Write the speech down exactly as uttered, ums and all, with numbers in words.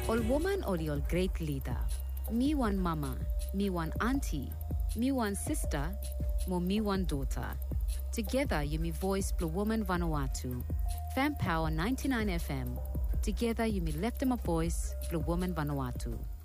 Ol woman or ol great leader. Me one mama, me one auntie, me one sister, mo me one daughter. Together you me voice Blue Woman Vanuatu. Fan Power ninety-nine F M. Together you me left them a voice Blue Woman Vanuatu.